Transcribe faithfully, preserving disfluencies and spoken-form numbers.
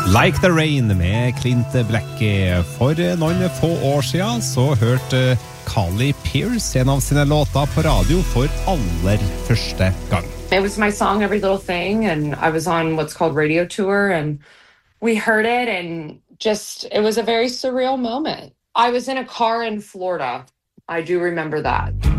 Like the Rain med Clint Blackie. For noen få år siden så hørte Carly Pearce en av sine låter på radio for aller første gang. It was my song, Every Little Thing, and I was on what's called Radio Tour, and we heard it, and just, it was a very surreal moment. I was in a car in Florida. I do remember that.